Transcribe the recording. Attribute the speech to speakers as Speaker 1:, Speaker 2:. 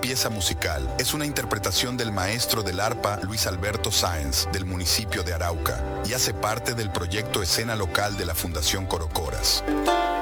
Speaker 1: pieza musical es una interpretación del maestro del arpa Luis Alberto Sáenz, del municipio de Arauca, y hace parte del proyecto Escena Local de la Fundación Corocoras.